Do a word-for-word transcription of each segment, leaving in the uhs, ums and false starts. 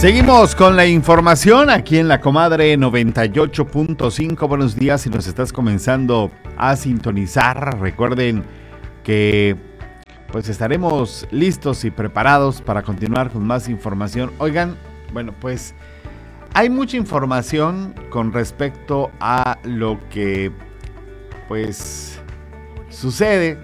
Seguimos con la información aquí en La Comadre noventa y ocho punto cinco. Buenos días, si nos estás comenzando a sintonizar. Recuerden que pues estaremos listos y preparados para continuar con más información. Oigan, bueno, pues hay mucha información con respecto a lo que pues sucede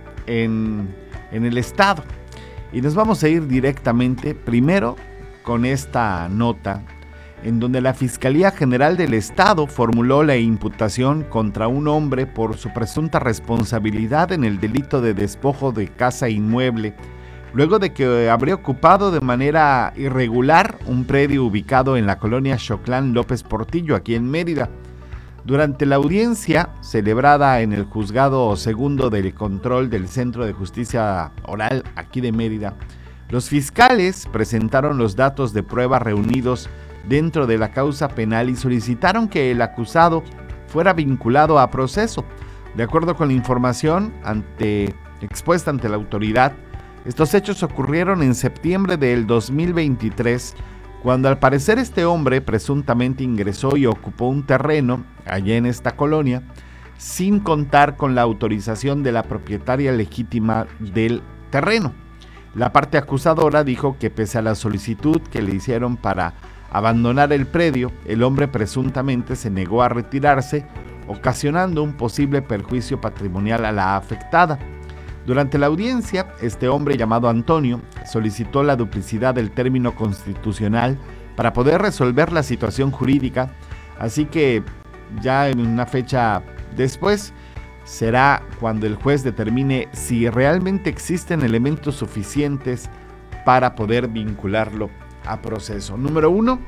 en, en el estado. Y nos vamos a ir directamente primero con esta nota en donde la Fiscalía General del Estado formuló la imputación contra un hombre por su presunta responsabilidad en el delito de despojo de casa inmueble, luego de que habría ocupado de manera irregular un predio ubicado en la colonia Xoclán López Portillo, aquí en Mérida. Durante la audiencia celebrada en el Juzgado Segundo del Control del Centro de Justicia Oral aquí de Mérida, los fiscales presentaron los datos de prueba reunidos dentro de la causa penal y solicitaron que el acusado fuera vinculado a proceso. De acuerdo con la información ante, expuesta ante la autoridad, estos hechos ocurrieron en septiembre del dos mil veintitrés, cuando al parecer este hombre presuntamente ingresó y ocupó un terreno allá en esta colonia sin contar con la autorización de la propietaria legítima del terreno. La parte acusadora dijo que pese a la solicitud que le hicieron para abandonar el predio, el hombre presuntamente se negó a retirarse, ocasionando un posible perjuicio patrimonial a la afectada. Durante la audiencia, este hombre llamado Antonio solicitó la duplicidad del término constitucional para poder resolver la situación jurídica, así que ya en una fecha después será cuando el juez determine si realmente existen elementos suficientes para poder vincularlo a proceso. Número uno,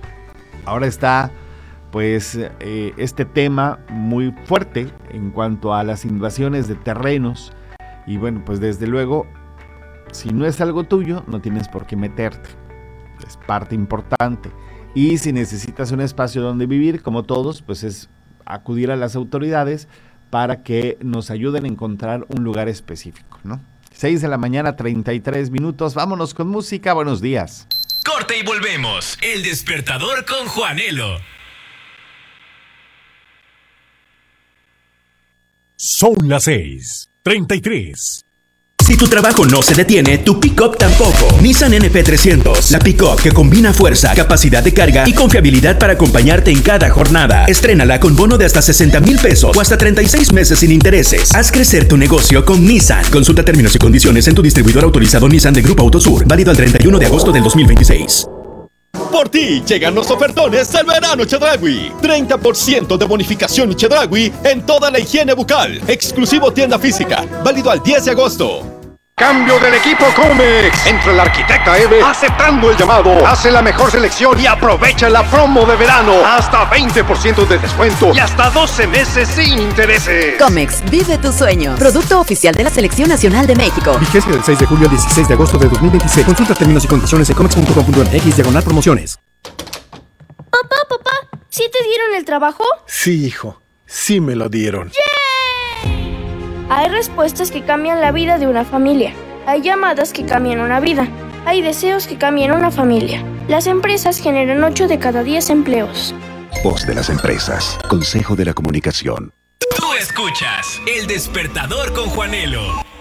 ahora está pues eh, este tema muy fuerte en cuanto a las invasiones de terrenos y bueno, pues desde luego, si no es algo tuyo, no tienes por qué meterte, es parte importante. Y si necesitas un espacio donde vivir, como todos, pues es acudir a las autoridades para que nos ayuden a encontrar un lugar específico, ¿no? seis de la mañana, treinta y tres minutos. Vámonos con música. Buenos días. Corte y volvemos. El despertador con Juanelo. Son las seis, treinta y tres. Si tu trabajo no se detiene, tu pick-up tampoco. Nissan N P trescientos, la pick-up que combina fuerza, capacidad de carga y confiabilidad para acompañarte en cada jornada. Estrénala con bono de hasta sesenta mil pesos o hasta treinta y seis meses sin intereses. Haz crecer tu negocio con Nissan. Consulta términos y condiciones en tu distribuidor autorizado Nissan de Grupo Autosur. Válido al treinta y uno de agosto del dos mil veintiséis. Por ti llegan los ofertones del verano Chedraui. treinta por ciento de bonificación Chedraui en toda la higiene bucal. Exclusivo tienda física. Válido al diez de agosto. Cambio del equipo Comex. Entra el arquitecta Eve aceptando el llamado. Hace la mejor selección y aprovecha la promo de verano. Hasta veinte por ciento de descuento y hasta doce meses sin intereses. Comex, vive tu sueño. Producto oficial de la Selección Nacional de México. Vigencia del seis de julio al dieciséis de agosto de dos mil veintiséis. Consulta términos y condiciones en comex punto com punto m x diagonal promociones. Papá, papá, ¿sí te dieron el trabajo? Sí, hijo, sí me lo dieron. ¡Yeah! Hay respuestas que cambian la vida de una familia. Hay llamadas que cambian una vida. Hay deseos que cambian una familia. Las empresas generan ocho de cada diez empleos. Voz de las empresas. Consejo de la Comunicación. Tú escuchas El Despertador con Juanelo.